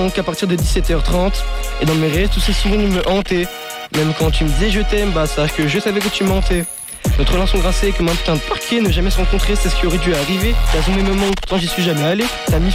Donc à partir de 17h30, et dans mes rêves, tous ces souvenirs me hantaient. Même quand tu me disais je t'aime, bah sache que je savais que tu mentais. Notre relation grinçait comme un putain de parquet, ne jamais se rencontrer, c'est ce qui aurait dû arriver. T'as zoomé moments où pourtant j'y suis jamais allé. T'as mis